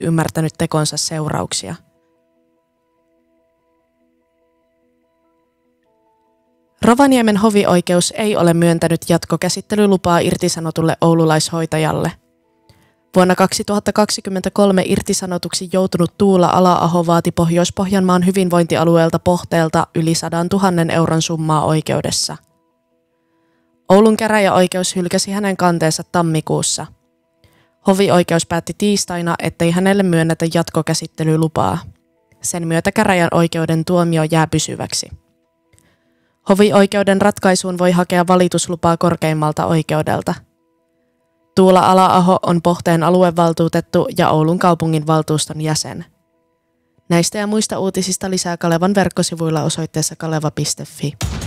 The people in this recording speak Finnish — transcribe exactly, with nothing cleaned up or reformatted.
ymmärtänyt tekonsa seurauksia. Rovaniemen hovioikeus ei ole myöntänyt jatkokäsittelylupaa irtisanotulle oululaishoitajalle. Vuonna kaksituhattakaksikymmentäkolme irtisanotuksi joutunut Tuula Ala-aho vaati Pohjois-Pohjanmaan hyvinvointialueelta Pohteelta yli sadan tuhannen euron summaa oikeudessa. Oulun käräjäoikeus hylkäsi hänen kanteensa tammikuussa. Hovioikeus päätti tiistaina, ettei hänelle myönnetä jatkokäsittelylupaa. Sen myötä käräjän oikeuden tuomio jää pysyväksi. Hovioikeuden ratkaisuun voi hakea valituslupaa korkeimmalta oikeudelta. Tuula Ala-aho on Pohteen aluevaltuutettu ja Oulun kaupungin valtuuston jäsen. Näistä ja muista uutisista lisää Kalevan verkkosivuilla osoitteessa kaleva piste fi.